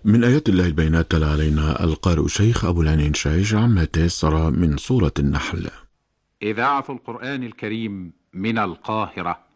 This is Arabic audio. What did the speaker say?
من آيات الله البينات تلا علينا القارئ الشيخ أبو العنين شايش عما تيسر من سورة النحل. إذاعة القرآن الكريم من القاهرة.